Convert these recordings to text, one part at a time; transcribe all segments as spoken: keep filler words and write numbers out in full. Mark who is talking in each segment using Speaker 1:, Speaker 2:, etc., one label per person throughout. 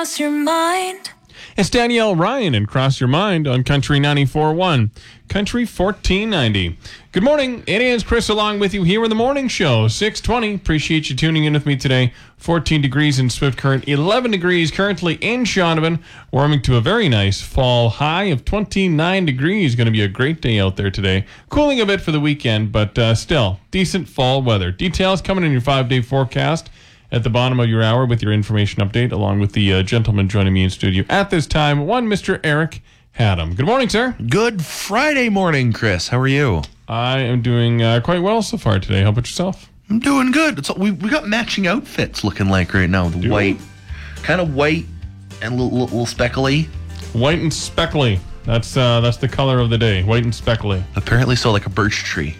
Speaker 1: Cross your mind.
Speaker 2: It's Danielle Ryan and Cross Your Mind on Country ninety-four point one, Country fourteen ninety. Good morning. It is Chris along with you here in the morning show, six twenty. Appreciate you tuning in with me today. fourteen degrees in Swift Current, eleven degrees currently in Shaunavon, warming to a very nice fall high of twenty-nine degrees. Going to be a great day out there today. Cooling a bit for the weekend, but uh, still decent fall weather. Details coming in your five-day forecast at the bottom of your hour with your information update, along with the uh, gentleman joining me in studio at this time, one Mister Eric Haddam. Good morning, sir.
Speaker 3: Good Friday morning, Chris. How are you?
Speaker 2: I am doing uh, quite well so far today. How about yourself?
Speaker 3: I'm doing good. It's all, we we got matching outfits looking like right now. The
Speaker 2: Do
Speaker 3: white,
Speaker 2: we?
Speaker 3: kind of white and a little, little, little speckly.
Speaker 2: White and speckly. That's uh, that's the color of the day. White and speckly.
Speaker 3: Apparently so, like a birch tree.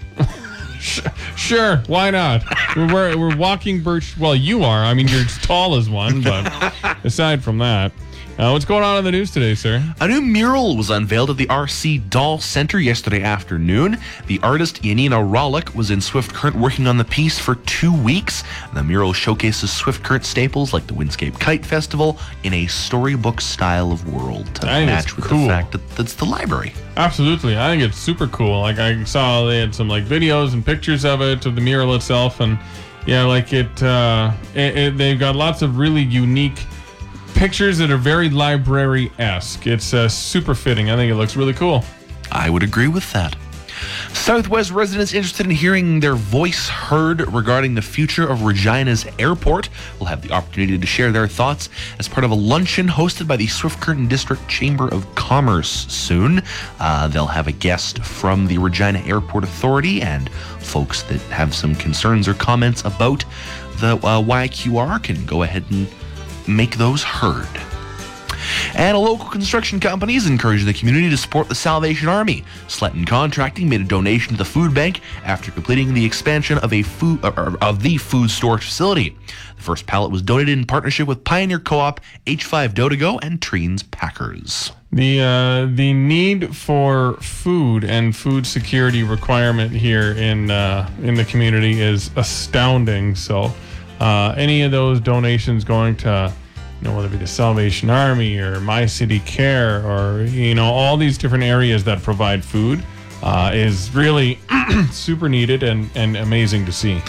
Speaker 2: Sure, why not? We're, we're walking birch. Well, you are. I mean, you're as tall as one, but aside from that, uh, what's going on in the news today, sir?
Speaker 3: A new mural was unveiled at the R C Doll Center yesterday afternoon. The artist Yanina Rollick was in Swift Current working on the piece for two weeks. The mural showcases Swift Current staples like the Windscape Kite Festival in a storybook style of world to
Speaker 2: That is
Speaker 3: match with
Speaker 2: cool.
Speaker 3: the fact that that's the library.
Speaker 2: Absolutely. I think it's super cool. Like, I saw they had some like videos and pictures of it, of the mural itself, and yeah, like it, uh, it, it they've got lots of really unique pictures that are very library-esque. It's uh, super fitting. I think it looks really cool.
Speaker 3: I would agree with that. Southwest residents interested in hearing their voice heard regarding the future of Regina's airport will have the opportunity to share their thoughts as part of a luncheon hosted by the Swift Current District Chamber of Commerce soon. Uh, they'll have a guest from the Regina Airport Authority and folks that have some concerns or comments about the uh, Y Q R can go ahead and make those heard. And a local construction company is encouraging the community to support the Salvation Army. Sletton Contracting made a donation to the food bank after completing the expansion of a food uh, of the food storage facility. The first pallet was donated in partnership with Pioneer Co-op, H five Dotago, and Treens Packers.
Speaker 2: The uh, the need for food and food security requirement here in uh, in the community is astounding. So, uh, any of those donations going to, you know, whether it be the Salvation Army or My City Care or, you know, all these different areas that provide food uh, is really super needed and, and amazing to see.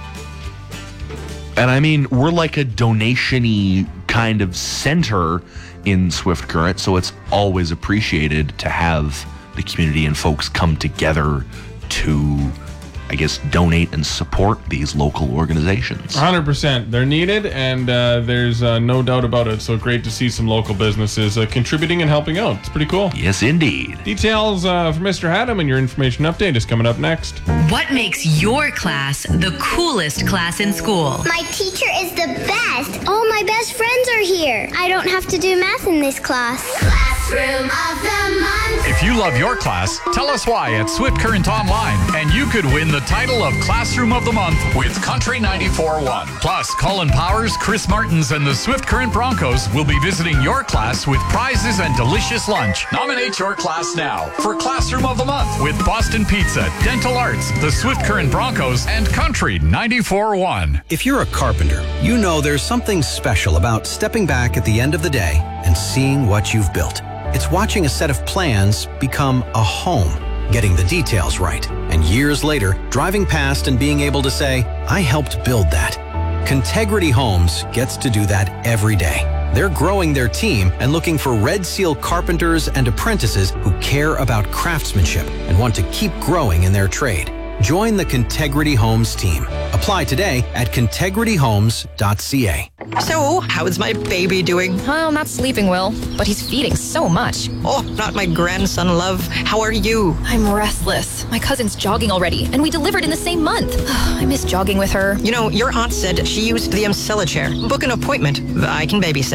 Speaker 3: And I mean, we're like a donation-y kind of center in Swift Current, so it's always appreciated to have the community and folks come together to, I guess, donate and support these local organizations.
Speaker 2: one hundred percent. They're needed, and uh, there's uh, no doubt about it. So great to see some local businesses uh, contributing and helping out. It's pretty cool.
Speaker 3: Yes, indeed.
Speaker 2: Details uh, from Mister Haddam and your information update is coming up next.
Speaker 1: What makes your class the coolest class in school?
Speaker 4: My teacher is the best. All my best friends are here. I don't have to do math in this class. Classroom of the month.
Speaker 5: If you love your class, tell us why at Swift Current Online, and you could win the title of Classroom of the Month with Country ninety-four point one. Plus, Colin Powers, Chris Martins, and the Swift Current Broncos will be visiting your class with prizes and delicious lunch. Nominate your class now for Classroom of the Month with Boston Pizza, Dental Arts, the Swift Current Broncos, and Country ninety-four point one.
Speaker 6: If you're a carpenter, you know there's something special about stepping back at the end of the day and seeing what you've built. It's watching a set of plans become a home, getting the details right, and years later, driving past and being able to say, I helped build that. Contegrity Homes gets to do that every day. They're growing their team and looking for Red Seal carpenters and apprentices who care about craftsmanship and want to keep growing in their trade. Join the Contegrity Homes team. Apply today at contegrity homes dot c a.
Speaker 7: So, how is my baby doing?
Speaker 8: Well, not sleeping well, but he's feeding so much.
Speaker 7: Oh, not my grandson, love. How are you?
Speaker 8: I'm restless. My cousin's jogging already, and we delivered in the same month. I miss jogging with her.
Speaker 7: You know, your aunt said she used the Emsella chair. Book an appointment. I can babysit.